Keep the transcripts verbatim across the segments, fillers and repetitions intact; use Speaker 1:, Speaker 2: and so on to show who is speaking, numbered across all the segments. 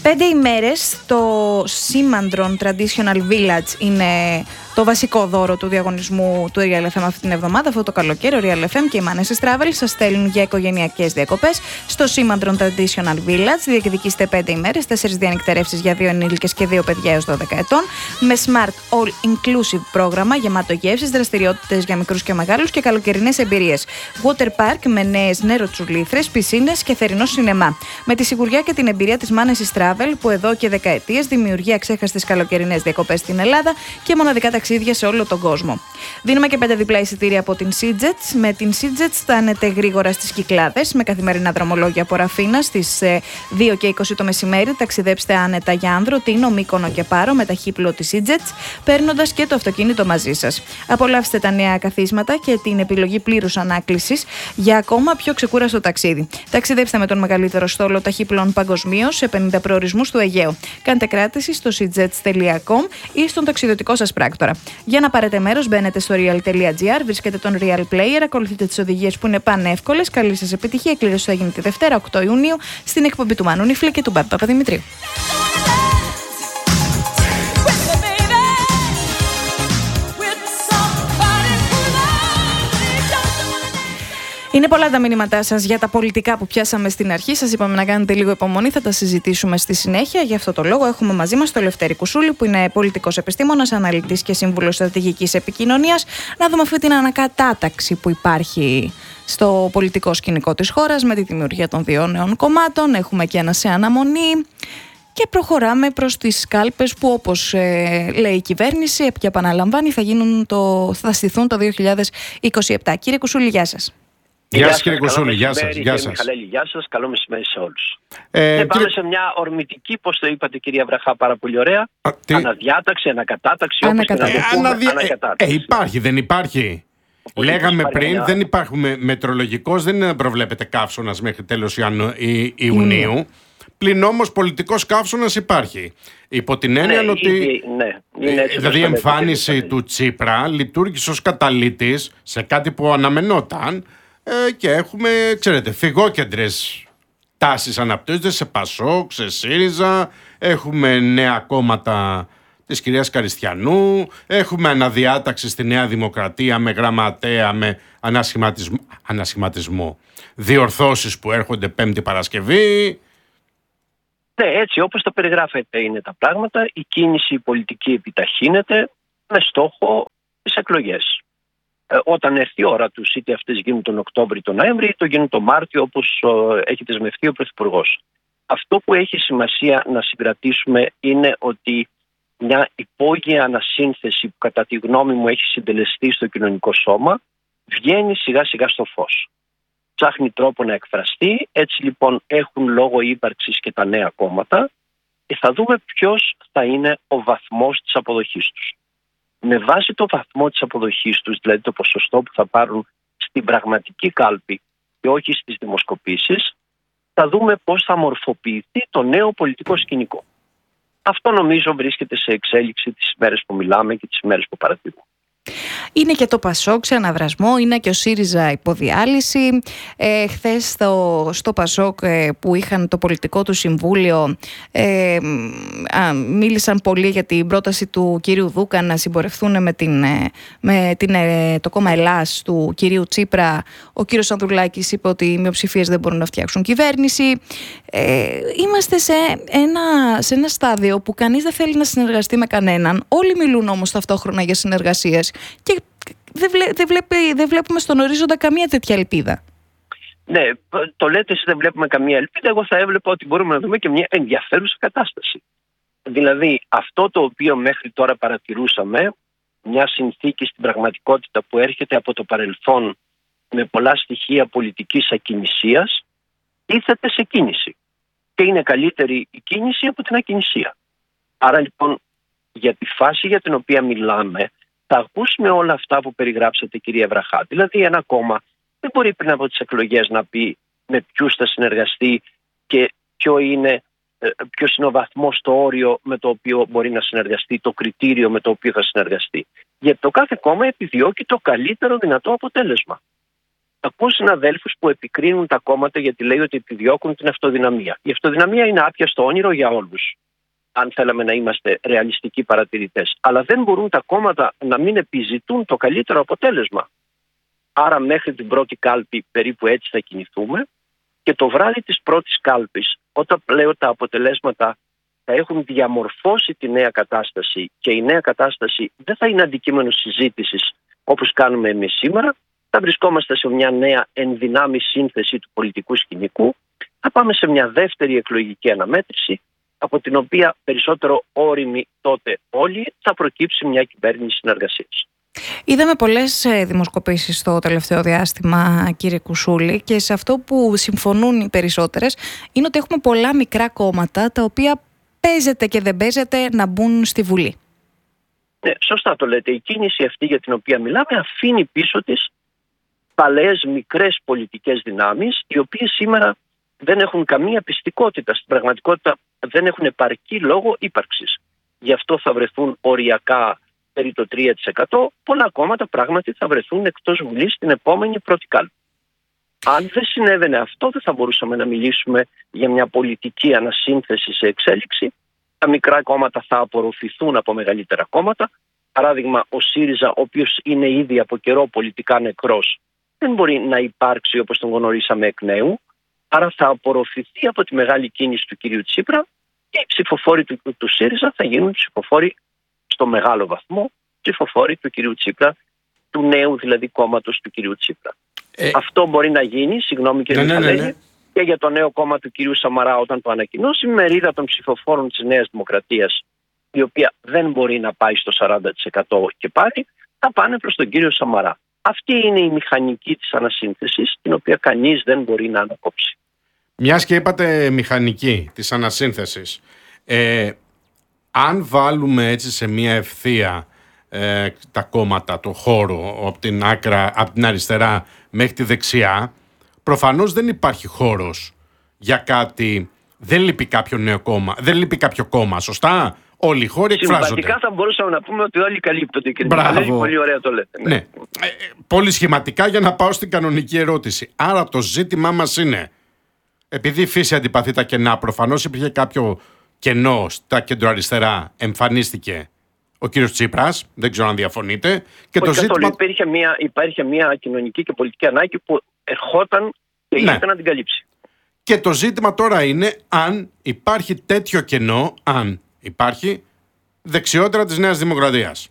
Speaker 1: Πέντε ημέρες στο Σήμαντρον Traditional Village είναι το βασικό δώρο του διαγωνισμού του Real εφ εμ αυτή την εβδομάδα. Αυτό το καλοκαίρι, ο Real εφ εμ και η Manesis Travel σας στέλνουν για οικογενειακές διακοπές στο Σήμαντρον Traditional Village. Διεκδικήστε πέντε ημέρες, τέσσερις διανυκτερεύσεις για δύο ενήλικες και δύο παιδιά έως δώδεκα ετών, με Smart All Inclusive πρόγραμμα γεμάτο γεύσεις, δραστηριότητες για μικρούς και μεγάλους και καλοκαιρινές εμπειρίες. Water Park με νέες νεροτσουλήθρες, πισίνες και θερινό σινεμά. Με τη σιγουριά και την εμπειρία της Manesis Travel, που εδώ και δεκαετίες δημιουργεί αξέχαστες καλοκαιρινές διακοπές στην Ελλάδα και μοναδικά ταξίδια σε όλο τον κόσμο. Δίνουμε και πέντε διπλά εισιτήρια από την SeaJets. Με την SeaJets φτάνετε γρήγορα στις Κυκλάδες με καθημερινά δρομολόγια από Ραφίνα στις δύο και είκοσι το μεσημέρι. Ταξιδέψτε άνετα για Άνδρο, Τίνο, Μύκονο και Πάρο με ταχύπλο της SeaJets, παίρνοντας και το αυτοκίνητο μαζί σας. Απολαύστε τα νέα καθίσματα και την επιλογή πλήρους ανάκλησης για ακόμα πιο ξεκούραστο ταξίδι. Ταξιδέψτε με τον μεγαλύτερο στόλο ταχύπλων παγκοσμίως σε πενήντα προορισμούς του Αιγαίου. Κάντε κράτηση στο seajets τελεία com ή στον ταξιδιωτικό σας πράκτορα. Για να πάρετε μέρος, μπαίνετε στο real τελεία gr, βρίσκετε τον Real Player, ακολουθείτε τις οδηγίες που είναι πανεύκολες. Καλή σας επιτυχία. Η κλήρωση θα γίνει τη Δευτέρα, οκτώ Ιουνίου, στην εκπομπή του Μάνου Νιφλή και του Μπάμπη Παπαδημητρίου. Είναι πολλά τα μηνύματά σας για τα πολιτικά που πιάσαμε στην αρχή. Σας είπαμε να κάνετε λίγο υπομονή, θα τα συζητήσουμε στη συνέχεια. Γι' αυτό το λόγο έχουμε μαζί μας τον Λευτέρη Κουσούλη, που είναι πολιτικός επιστήμονας, αναλυτής και σύμβουλος στρατηγικής επικοινωνίας. Να δούμε αυτή την ανακατάταξη που υπάρχει στο πολιτικό σκηνικό της χώρας με τη δημιουργία των δύο νέων κομμάτων. Έχουμε και ένα σε αναμονή. Και προχωράμε προς τις κάλπες που, όπως ε, λέει η κυβέρνηση και επαναλαμβάνει, θα, γίνουν το, θα στηθούν το δύο χιλιάδες είκοσι επτά. Κύριε Κουσούλη, γεια σας.
Speaker 2: Γεια σας κύριε Κουσούλη, γεια σας.
Speaker 3: Γεια σας. Μιχαλέλη, γεια σας. Καλό μεσημέρι σε όλους.
Speaker 2: Ε,
Speaker 3: ε, πάμε
Speaker 2: κύριε...
Speaker 3: σε μια ορμητική, πώς το είπατε κυρία Βραχά, πάρα πολύ ωραία. Α, τι... Αναδιάταξη, ανακατάταξη,
Speaker 1: Ανακατά...
Speaker 3: όπως και να το πούμε,
Speaker 2: Αναδια...
Speaker 3: ανακατάταξη.
Speaker 2: Ε, ε, υπάρχει, δεν υπάρχει. Πολύ Λέγαμε πριν, μια... δεν υπάρχουν μετρολογικός, δεν προβλέπεται καύσωνας μέχρι τέλος Ιανου... Ι... Ιουνίου. Mm. Πλην όμως πολιτικός καύσωνας υπάρχει. Υπό την έννοια
Speaker 3: ναι,
Speaker 2: ότι
Speaker 3: ήδη, ναι, είναι έτσι,
Speaker 2: δηλαδή η εμφάνιση του Τσίπρα λειτουργήσε ως καταλήτης σε κάτι που αναμενόταν. Ε, και έχουμε, ξέρετε, φυγόκεντρες τάσεις αναπτύσσονται σε Πασόκ, σε ΣΥΡΙΖΑ, έχουμε νέα κόμματα της κυρίας Καριστιανού, έχουμε αναδιάταξη στη Νέα Δημοκρατία με γραμματέα, με ανασχηματισμό, ανασχηματισμό. Διορθώσεις που έρχονται Πέμπτη Παρασκευή.
Speaker 3: Ναι, έτσι όπως τα περιγράφετε είναι τα πράγματα. Η κίνηση πολιτική επιταχύνεται με στόχο τις εκλογές. Ε, όταν έρθει η ώρα τους, είτε αυτές γίνουν τον Οκτώβριο ή τον Νοέμβριο, είτε γίνουν τον Μάρτιο, όπως ε, έχει δεσμευτεί ο Πρωθυπουργός. Αυτό που έχει σημασία να συγκρατήσουμε είναι ότι μια υπόγεια ανασύνθεση που κατά τη γνώμη μου έχει συντελεστεί στο κοινωνικό σώμα βγαίνει σιγά σιγά στο φως. Ψάχνει τρόπο να εκφραστεί, έτσι λοιπόν έχουν λόγο ύπαρξης και τα νέα κόμματα και θα δούμε ποιος θα είναι ο βαθμός της αποδοχής τους. Με βάση το βαθμό της αποδοχής τους, δηλαδή το ποσοστό που θα πάρουν στην πραγματική κάλπη και όχι στις δημοσκοπήσεις, θα δούμε πώς θα μορφοποιηθεί το νέο πολιτικό σκηνικό. Αυτό νομίζω βρίσκεται σε εξέλιξη τις ημέρες που μιλάμε και τις ημέρες που παρατηρούμε.
Speaker 1: Είναι και το Πασόκ σε αναβρασμό, είναι και ο ΣΥΡΙΖΑ υποδιάλυση. Ε, χθες στο, στο Πασόκ ε, που είχαν το πολιτικό του συμβούλιο ε, α, μίλησαν πολύ για την πρόταση του κυρίου Δούκα να συμπορευτούν με, την, με την, το κόμμα Ελλάς του κυρίου Τσίπρα. Ο κύριος Ανδρουλάκης είπε ότι οι μειοψηφίες δεν μπορούν να φτιάξουν κυβέρνηση. Ε, είμαστε σε ένα, σε ένα στάδιο που κανείς δεν θέλει να συνεργαστεί με κανέναν. Όλοι μιλούν όμως ταυτόχρονα για συνεργασίες. Και δεν, βλέ, δεν, βλέπει, δεν βλέπουμε στον ορίζοντα καμία τέτοια ελπίδα.
Speaker 3: Ναι, το λέτε εσείς δεν βλέπουμε καμία ελπίδα. Εγώ θα έβλεπα ότι μπορούμε να δούμε και μια ενδιαφέρουσα κατάσταση. Δηλαδή αυτό το οποίο μέχρι τώρα παρατηρούσαμε, μια συνθήκη στην πραγματικότητα που έρχεται από το παρελθόν με πολλά στοιχεία πολιτικής ακινησίας, τίθεται σε κίνηση. Και είναι καλύτερη η κίνηση από την ακινησία. Άρα λοιπόν για τη φάση για την οποία μιλάμε, θα ακούσουμε όλα αυτά που περιγράψατε κυρία Βραχά. Δηλαδή ένα κόμμα δεν μπορεί πριν από τις εκλογές να πει με ποιους θα συνεργαστεί και ποιο είναι, ποιος είναι ο βαθμός, το όριο με το οποίο μπορεί να συνεργαστεί, το κριτήριο με το οποίο θα συνεργαστεί. Γιατί το κάθε κόμμα επιδιώκει το καλύτερο δυνατό αποτέλεσμα. Ακούω συναδέλφους που επικρίνουν τα κόμματα γιατί λέει ότι επιδιώκουν την αυτοδυναμία. Η αυτοδυναμία είναι άπιαστο όνειρο για όλους, αν θέλαμε να είμαστε ρεαλιστικοί παρατηρητές. Αλλά δεν μπορούν τα κόμματα να μην επιζητούν το καλύτερο αποτέλεσμα. Άρα μέχρι την πρώτη κάλπη περίπου έτσι θα κινηθούμε και το βράδυ της πρώτης κάλπης, όταν πλέον τα αποτελέσματα θα έχουν διαμορφώσει τη νέα κατάσταση και η νέα κατάσταση δεν θα είναι αντικείμενο συζήτησης όπως κάνουμε εμείς σήμερα, θα βρισκόμαστε σε μια νέα ενδυνάμει σύνθεση του πολιτικού σκηνικού, θα πάμε σε μια δεύτερη εκλογική αναμέτρηση, από την οποία περισσότερο όριμοι τότε όλοι θα προκύψει μια κυβέρνηση συνεργασίας.
Speaker 1: Είδαμε πολλές δημοσκοπήσεις στο τελευταίο διάστημα, κύριε Κουσούλη, και σε αυτό που συμφωνούν οι περισσότερες είναι ότι έχουμε πολλά μικρά κόμματα τα οποία παίζεται και δεν παίζεται να μπουν στη Βουλή.
Speaker 3: Ναι, σωστά το λέτε. Η κίνηση αυτή για την οποία μιλάμε αφήνει πίσω της παλαιές μικρές πολιτικές δυνάμεις, οι οποίες σήμερα δεν έχουν καμία πιστικότητα. Στην πραγματικότητα δεν έχουν επαρκή λόγο ύπαρξης. Γι' αυτό θα βρεθούν οριακά περί το τρία τοις εκατό. Πολλά κόμματα πράγματι θα βρεθούν εκτός Βουλής στην επόμενη πρώτη κάλπη. Αν δεν συνέβαινε αυτό, δεν θα μπορούσαμε να μιλήσουμε για μια πολιτική ανασύνθεση σε εξέλιξη. Τα μικρά κόμματα θα απορροφηθούν από μεγαλύτερα κόμματα. Παράδειγμα, ο ΣΥΡΙΖΑ, ο οποίος είναι ήδη από καιρό πολιτικά νεκρός, δεν μπορεί να υπάρξει όπως τον γνωρίσαμε εκ νέου. Άρα θα απορροφηθεί από τη μεγάλη κίνηση του κυρίου Τσίπρα και οι ψηφοφόροι του, του ΣΥΡΙΖΑ θα γίνουν ψηφοφόροι στο μεγάλο βαθμό, ψηφοφόροι του κυρίου Τσίπρα, του νέου δηλαδή κόμματος του κυρίου Τσίπρα. Ε, Αυτό μπορεί να γίνει, συγγνώμη κύριε
Speaker 2: ναι,
Speaker 3: Μιχαλέλη,
Speaker 2: ναι, ναι.
Speaker 3: και για το νέο κόμμα του κυρίου Σαμαρά όταν το ανακοινώσει, μερίδα των ψηφοφόρων της Νέας Δημοκρατίας, η οποία δεν μπορεί να πάει στο σαράντα τοις εκατό και πάλι, θα πάνε προς τον κύριο Σαμαρά. Αυτή είναι η μηχανική της ανασύνθεσης, την οποία κανείς δεν μπορεί να ανακόψει.
Speaker 2: Μιας και είπατε μηχανική της ανασύνθεσης, ε, αν βάλουμε έτσι σε μια ευθεία ε, τα κόμματα, το χώρο από την, άκρα, από την αριστερά μέχρι τη δεξιά, προφανώς δεν υπάρχει χώρος για κάτι, δεν λείπει κάποιο νέο κόμμα, δεν λείπει κάποιο κόμμα, σωστά? Όλοι οι χώροι εκφράζονται.
Speaker 3: Συμβατικά θα μπορούσαμε να πούμε ότι όλοι καλύπτονται. Και
Speaker 2: Μπράβο.
Speaker 3: Πολύ ωραία το λέτε. Ναι.
Speaker 2: Ναι. Ε, πολύ σχηματικά για να πάω στην κανονική ερώτηση. Άρα το ζήτημά μας είναι, επειδή η φύση αντιπαθεί τα κενά, προφανώς υπήρχε κάποιο κενό στα κεντροαριστερά, εμφανίστηκε ο κύριος Τσίπρας, δεν ξέρω αν διαφωνείτε. Και
Speaker 3: Όχι
Speaker 2: το ζήτημα...
Speaker 3: καθόλου. Υπήρχε μια, υπάρχει μια κοινωνική και πολιτική ανάγκη που ερχόταν και
Speaker 2: Ναι.
Speaker 3: ήρθε να την καλύψει.
Speaker 2: Και το ζήτημα τώρα είναι αν υπάρχει τέτοιο κενό, αν υπάρχει δεξιότερα της Νέας Δημοκρατίας.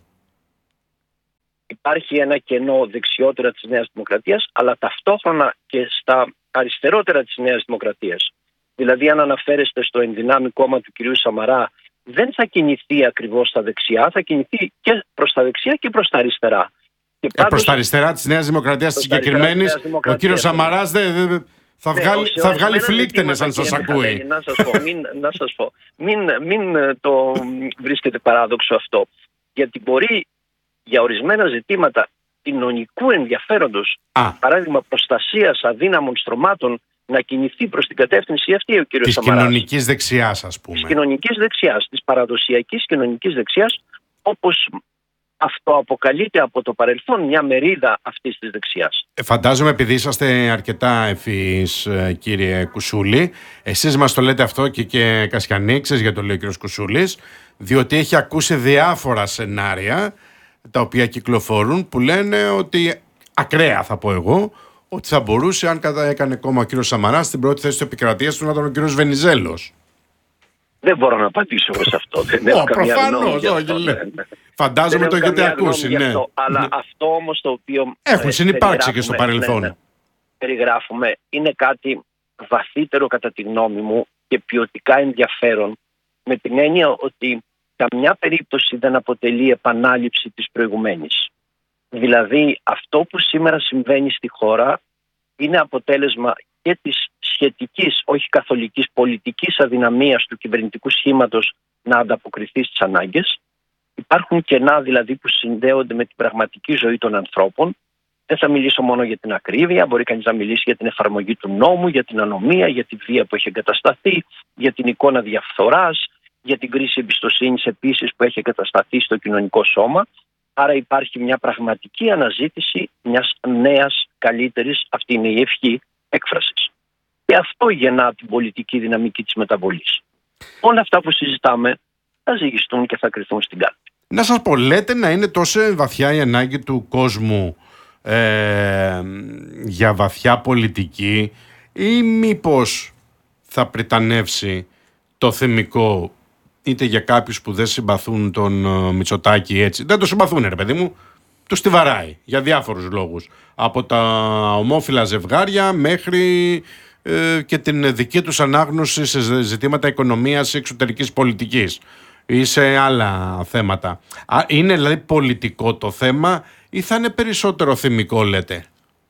Speaker 3: Υπάρχει ένα κενό δεξιότερα της Νέας Δημοκρατίας, αλλά ταυτόχρονα και στα αριστερότερα της Νέας Δημοκρατίας. Δηλαδή, αν αναφέρεστε στο ενδυνάμει κόμμα του κυρίου Σαμαρά, δεν θα κινηθεί ακριβώς στα δεξιά, θα κινηθεί και προς τα δεξιά και προς τα αριστερά. Και
Speaker 2: Ε,
Speaker 3: πάντως,
Speaker 2: προς τα αριστερά της Νέας Δημοκρατίας της
Speaker 3: προς τα αριστερά της
Speaker 2: συγκεκριμένης,
Speaker 3: Νέας
Speaker 2: ο
Speaker 3: Δημοκρατίας,
Speaker 2: κύριος
Speaker 3: ναι.
Speaker 2: Σαμαράς δεν... δε- θα
Speaker 3: Ναι,
Speaker 2: βγάλει,
Speaker 3: σε
Speaker 2: θα βγάλει
Speaker 3: ορισμένα
Speaker 2: φλίκτενες αν
Speaker 3: ζητήματα,
Speaker 2: σας
Speaker 3: κύριε
Speaker 2: ακούει.
Speaker 3: Μιχαλέλη, Να σας πω, μην, να σας πω. Μην, μην ε, το βρίσκετε παράδοξο αυτό. Γιατί μπορεί για ορισμένα ζητήματα κοινωνικού ενδιαφέροντος,
Speaker 2: Α,
Speaker 3: παράδειγμα προστασίας αδύναμων στρωμάτων, να κινηθεί προς την κατεύθυνση αυτή ο κύριος
Speaker 2: της
Speaker 3: Σαμαράς.
Speaker 2: κοινωνικής δεξιάς, ας
Speaker 3: Της
Speaker 2: πούμε.
Speaker 3: κοινωνικής δεξιάς, της παραδοσιακής κοινωνικής δεξιάς, όπως αυτό αποκαλείται από το παρελθόν μια μερίδα αυτής της δεξιάς.
Speaker 2: Ε, Φαντάζομαι, επειδή είσαστε αρκετά ευφυείς, ε, κύριε Κουσούλη, εσείς μας το λέτε αυτό και και Κασιανή, ξέρεις γιατί το λέει ο κύριος Κουσούλης, διότι έχει ακούσει διάφορα σενάρια τα οποία κυκλοφορούν που λένε ότι, ακραία θα πω εγώ, ότι θα μπορούσε, αν κατά έκανε κόμμα ο κύριος Σαμαράς, στην πρώτη θέση της επικρατείας του να ήταν ο κύριος Βενιζέλος.
Speaker 3: Δεν μπορώ να απαντήσω εγώ σε αυτό. Δεν έχω
Speaker 2: Ω,
Speaker 3: καμία
Speaker 2: προφανώς,
Speaker 3: γνώμη γι'
Speaker 2: όχι,
Speaker 3: αυτό.
Speaker 2: λέω.
Speaker 3: Ναι, ναι.
Speaker 2: Φαντάζομαι
Speaker 3: Δεν
Speaker 2: το
Speaker 3: έχω
Speaker 2: έχετε
Speaker 3: καμία γνώμη
Speaker 2: ακούσει,
Speaker 3: γι'
Speaker 2: ναι.
Speaker 3: αυτό, αλλά
Speaker 2: Ναι.
Speaker 3: αυτό όμως το οποίο
Speaker 2: Έχουν
Speaker 3: ε,
Speaker 2: συνυπάρξει και στο
Speaker 3: περιγράφουμε,
Speaker 2: παρελθόν.
Speaker 3: ναι, ναι, περιγράφουμε είναι κάτι βαθύτερο κατά τη γνώμη μου και ποιοτικά ενδιαφέρον, με την έννοια ότι καμιά περίπτωση δεν αποτελεί επανάληψη της προηγουμένης. Δηλαδή αυτό που σήμερα συμβαίνει στη χώρα είναι αποτέλεσμα και της σχετικής, όχι καθολικής, πολιτικής αδυναμίας του κυβερνητικού σχήματος να ανταποκριθεί στις ανάγκες. Υπάρχουν κενά δηλαδή που συνδέονται με την πραγματική ζωή των ανθρώπων. Δεν θα μιλήσω μόνο για την ακρίβεια, μπορεί κανείς να μιλήσει για την εφαρμογή του νόμου, για την ανομία, για τη βία που έχει εγκατασταθεί, για την εικόνα διαφθοράς, για την κρίση εμπιστοσύνης επίσης που έχει εγκατασταθεί στο κοινωνικό σώμα. Άρα υπάρχει μια πραγματική αναζήτηση μιας νέας καλύτερης, αυτή είναι η ευχή, έκφρασης. Και αυτό γεννά την πολιτική δυναμική της μεταβολής. Όλα αυτά που συζητάμε θα ζυγιστούν και θα κριθούν στην κάλπη.
Speaker 2: Να σας πω, λέτε να είναι τόσο βαθιά η ανάγκη του κόσμου ε, για βαθιά πολιτική, ή μήπως θα πριτανεύσει το θεμικό είτε για κάποιους που δεν συμπαθούν τον uh, Μητσοτάκη έτσι, δεν το συμπαθούν ρε παιδί μου, τους τη βαράει για διάφορους λόγους, από τα ομόφυλα ζευγάρια μέχρι ε, και την δική τους ανάγνωση σε ζητήματα οικονομίας ή εξωτερικής πολιτικής ή σε άλλα θέματα. Α, είναι δηλαδή πολιτικό το θέμα ή θα είναι περισσότερο θεμικό, λέτε?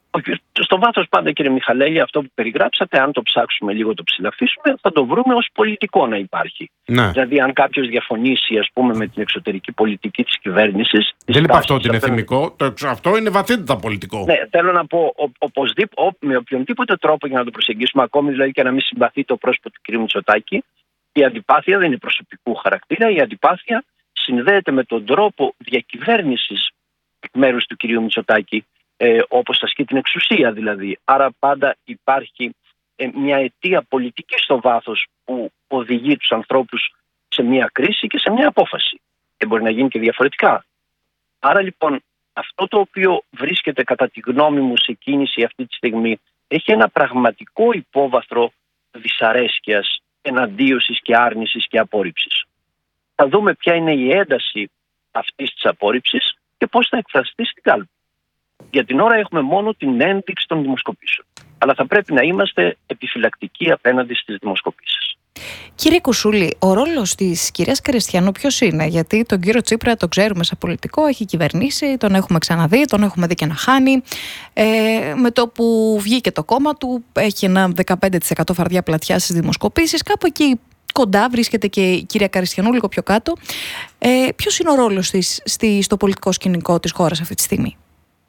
Speaker 3: Στο βάθος πάντα, κύριε Μιχαλέλη, αυτό που περιγράψατε, αν το ψάξουμε λίγο, το ψηλαφίσουμε, θα το βρούμε ως πολιτικό να υπάρχει.
Speaker 2: Ναι.
Speaker 3: Δηλαδή, αν κάποιος διαφωνήσει, ας πούμε, με την εξωτερική πολιτική της κυβέρνησης.
Speaker 2: Δεν είπα αυτό ότι είναι θεμικό, το, αυτό είναι βαθύτατα πολιτικό.
Speaker 3: Ναι, θέλω να πω ο, οπωσδήποτε, με οποιονδήποτε τρόπο για να το προσεγγίσουμε, ακόμη δηλαδή και να μην συμπαθεί το πρόσωπο του κ. Μητσοτάκη, η αντιπάθεια δεν είναι προσωπικού χαρακτήρα. Η αντιπάθεια συνδέεται με τον τρόπο διακυβέρνησης εκ μέρους του κ. Μητσοτάκη. Ε, όπως ασκεί την εξουσία δηλαδή. Άρα πάντα υπάρχει ε, μια αιτία πολιτική στο βάθος που οδηγεί τους ανθρώπους σε μια κρίση και σε μια απόφαση. Και μπορεί να γίνει και διαφορετικά. Άρα λοιπόν αυτό το οποίο βρίσκεται κατά τη γνώμη μου σε κίνηση αυτή τη στιγμή έχει ένα πραγματικό υπόβαθρο δυσαρέσκειας, εναντίωσης και άρνησης και απόρριψης. Θα δούμε ποια είναι η ένταση αυτής της απόρριψης και πώς θα εκφραστεί στην κάλπη. Για την ώρα έχουμε μόνο την ένδειξη των δημοσκοπήσεων. Αλλά θα πρέπει να είμαστε επιφυλακτικοί απέναντι στις δημοσκοπήσεις.
Speaker 1: Κύριε Κουσούλη, ο ρόλος της κυρίας Καριστιανού ποιος είναι? Γιατί τον κύριο Τσίπρα τον ξέρουμε σαν πολιτικό, έχει κυβερνήσει, τον έχουμε ξαναδεί, τον έχουμε δει και να χάνει. Ε, με το που βγήκε το κόμμα του, έχει ένα δεκαπέντε τοις εκατό φαρδιά πλατιά στις δημοσκοπήσεις. Κάπου εκεί κοντά βρίσκεται και η κυρία Καριστιανού, λίγο πιο κάτω. Ε, ποιος είναι ο ρόλος της στη, στο πολιτικό σκηνικό της χώρας αυτή τη στιγμή?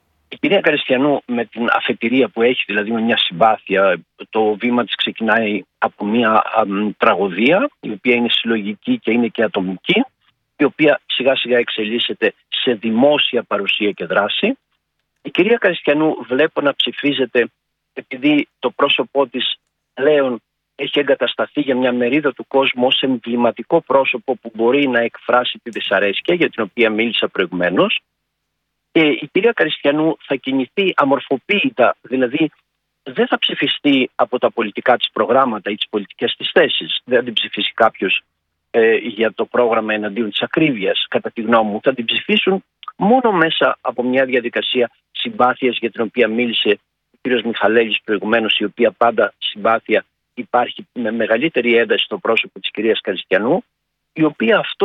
Speaker 3: Η κυρία Καριστιανού, με την αφετηρία που έχει, δηλαδή με μια συμπάθεια, το βήμα της ξεκινάει από μια α, τραγωδία, η οποία είναι συλλογική και είναι και ατομική, η οποία σιγά σιγά εξελίσσεται σε δημόσια παρουσία και δράση. Η κυρία Καριστιανού βλέπω να ψηφίζεται επειδή το πρόσωπό της πλέον έχει εγκατασταθεί για μια μερίδα του κόσμου ως εμβληματικό πρόσωπο που μπορεί να εκφράσει τη δυσαρέσκεια για την οποία μίλησα προηγουμένως. Και η κυρία Καριστιανού θα κινηθεί αμορφοποίητα, δηλαδή δεν θα ψηφιστεί από τα πολιτικά της προγράμματα ή τις πολιτικές της θέσεις. Δεν θα την ψηφίσει κάποιος ε, για το πρόγραμμα εναντίον της ακρίβειας, κατά τη γνώμη μου. Θα την ψηφίσουν μόνο μέσα από μια διαδικασία συμπάθειας για την οποία μίλησε ο κύριος Μιχαλέλης προηγουμένως, η οποία πάντα συμπάθεια υπάρχει με μεγαλύτερη ένταση στο πρόσωπο της κυρίας Καριστιανού, η οποία αυτό